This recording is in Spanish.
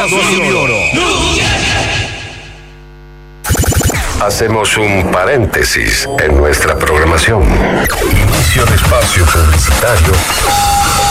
Azul y Oro. Hacemos un paréntesis en nuestra programación. Inicio de espacio publicitario